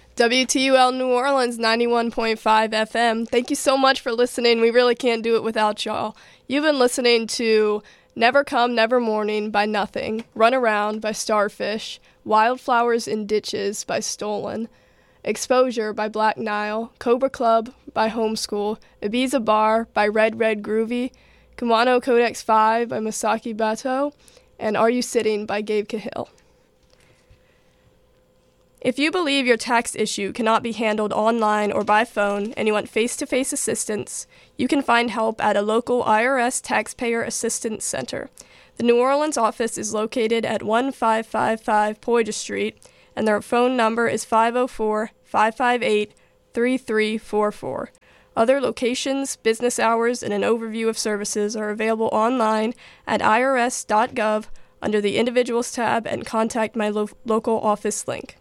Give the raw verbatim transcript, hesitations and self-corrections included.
W T U L New Orleans ninety-one point five F M. Thank you so much for listening. We really can't do it without y'all. You've been listening to Never Come, Never Morning by Nothing, Run Around by Starfish, Wildflowers in Ditches by Stolen, Exposure by Black Nile, Cobra Club by Homeschool, Ibiza Bar by Red Red Groovy, Kumano Codex five by Masaki Bato, and Are You Sitting by Gabe Cahill. If you believe your tax issue cannot be handled online or by phone and you want face-to-face assistance, you can find help at a local I R S Taxpayer Assistance Center. The New Orleans office is located at one five five five Poydras Street, and their phone number is five oh four, five five eight, three three four four. Other locations, business hours, and an overview of services are available online at I R S dot gov under the Individuals tab and Contact My lo- Local Office link.